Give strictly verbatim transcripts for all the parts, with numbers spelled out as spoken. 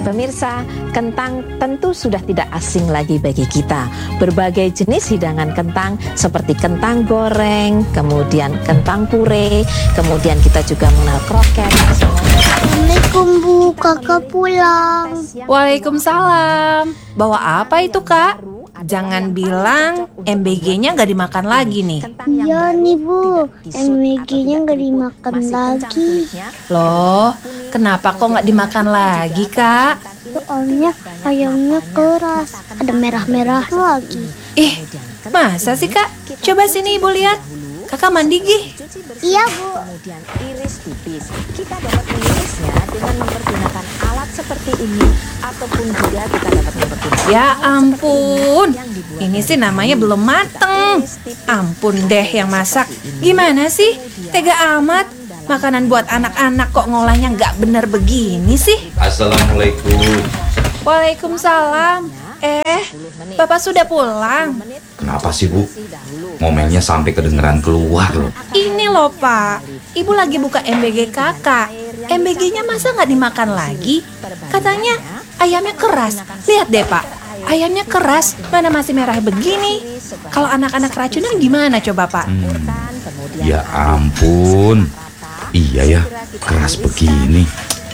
Pemirsa, kentang tentu sudah tidak asing lagi bagi kita. Berbagai jenis hidangan kentang seperti kentang goreng, kemudian kentang puree, kemudian kita juga mengenal kroket. Assalamualaikum Bu, kakak pulang. Waalaikumsalam. Bawa apa itu Kak? Jangan bilang M B G-nya nggak dimakan lagi nih. Iya nih Bu, M B G-nya nggak dimakan lagi. Loh, kenapa kok nggak dimakan lagi Kak? Soalnya ayamnya keras, ada merah-merah lagi. Ih, masa sih Kak? Coba sini Ibu lihat. Kakak mandi gih. Iya Bu. Kemudian iris tipis. Kita dapat mengirisnya dengan mempergunakan alat seperti ini, ataupun juga kita dapat mempergunakan. Ya ampun, ini sih namanya belum mateng. Ampun deh yang masak. Gimana sih? Tega amat. Makanan buat anak-anak kok ngolahnya nggak bener begini sih? Assalamualaikum. Waalaikumsalam. Eh, Bapak sudah pulang? Kenapa sih Bu? Ngomelnya sampai kedengeran keluar loh. Ini loh Pak, Ibu lagi buka M B G kakak. M B G-nya masa nggak dimakan lagi? Katanya ayamnya keras. Lihat deh Pak, ayamnya keras, mana masih merah begini. Kalau anak-anak keracunan gimana coba Pak? Hmm, ya ampun. Iya ya, keras begini.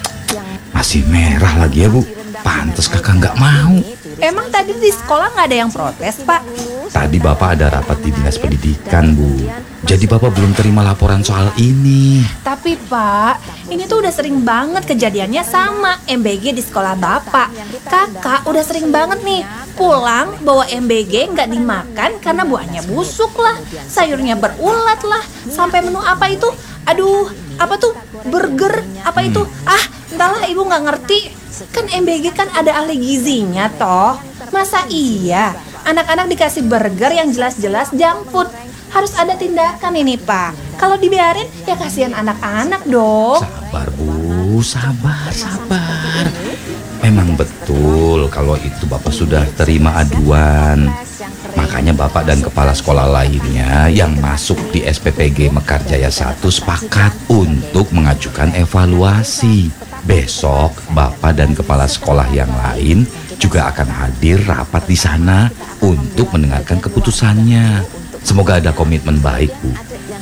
Masih merah lagi ya Bu. Pantes kakak nggak mau. Emang tadi di sekolah nggak ada yang protes Pak? Tadi Bapak ada rapat di Dinas Pendidikan Bu. Jadi Bapak belum terima laporan soal ini. Tapi Pak, ini tuh udah sering banget kejadiannya sama M B G di sekolah Bapak. Kakak udah sering banget nih pulang bawa M B G nggak dimakan karena buahnya busuk lah, sayurnya berulat lah, sampai menu apa itu? Aduh, apa tuh? Burger, apa itu? Ah, entahlah Ibu nggak ngerti. Kan M B G kan ada ahli gizinya toh. Masa iya anak-anak dikasih burger yang jelas-jelas junk food? Harus ada tindakan ini Pak. Kalau dibiarin ya kasihan anak-anak dong. Sabar Bu, sabar, sabar. Memang betul kalau itu Bapak sudah terima aduan. Makanya Bapak dan kepala sekolah lainnya yang masuk di S P P G Mekarjaya satu sepakat untuk mengajukan evaluasi. Besok Bapak dan kepala sekolah yang lain juga akan hadir rapat di sana untuk mendengarkan keputusannya. Semoga ada komitmen baik Bu.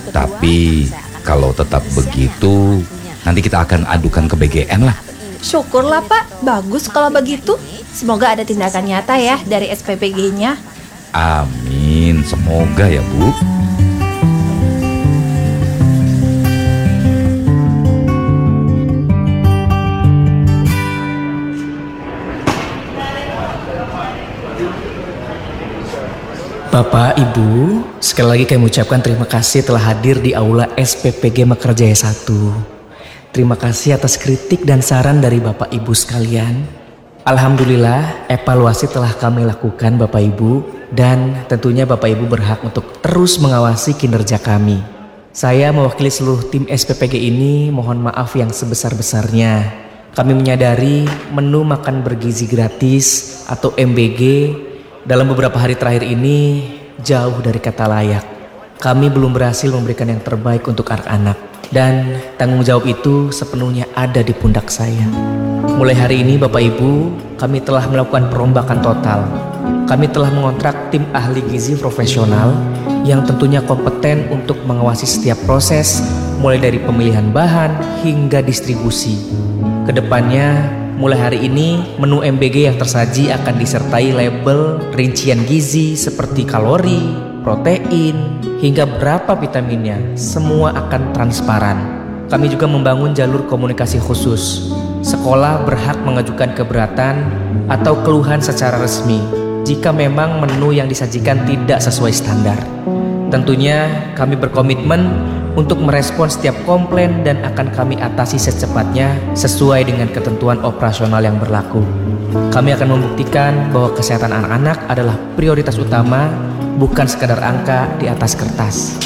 Tapi kalau tetap begitu, nanti kita akan adukan ke B G N lah. Syukurlah Pak, bagus kalau begitu. Semoga ada tindakan nyata ya dari S P P G-nya. Amin, semoga ya Bu. Bapak, Ibu, sekali lagi kami ucapkan terima kasih telah hadir di Aula S P P G Mekarjaya satu. Terima kasih atas kritik dan saran dari Bapak Ibu sekalian. Alhamdulillah, evaluasi telah kami lakukan Bapak Ibu, dan tentunya Bapak Ibu berhak untuk terus mengawasi kinerja kami. Saya mewakili seluruh tim S P P G ini mohon maaf yang sebesar-besarnya. Kami menyadari menu makan bergizi gratis atau M B G dalam beberapa hari terakhir ini jauh dari kata layak. Kami belum berhasil memberikan yang terbaik untuk anak-anak, dan tanggung jawab itu sepenuhnya ada di pundak saya. Mulai hari ini Bapak Ibu, kami telah melakukan perombakan total. Kami telah mengontrak tim ahli gizi profesional yang tentunya kompeten untuk mengawasi setiap proses, mulai dari pemilihan bahan hingga distribusi. Kedepannya, mulai hari ini, menu M B G yang tersaji akan disertai label rincian gizi seperti kalori, protein, hingga berapa vitaminnya. Semua akan transparan. Kami juga membangun jalur komunikasi khusus. Sekolah berhak mengajukan keberatan atau keluhan secara resmi jika memang menu yang disajikan tidak sesuai standar. Tentunya kami berkomitmen untuk merespons setiap komplain dan akan kami atasi secepatnya sesuai dengan ketentuan operasional yang berlaku. Kami akan membuktikan bahwa kesehatan anak-anak adalah prioritas utama, bukan sekadar angka di atas kertas.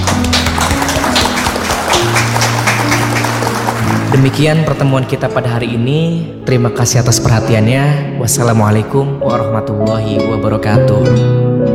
Demikian pertemuan kita pada hari ini. Terima kasih atas perhatiannya. Wassalamualaikum warahmatullahi wabarakatuh.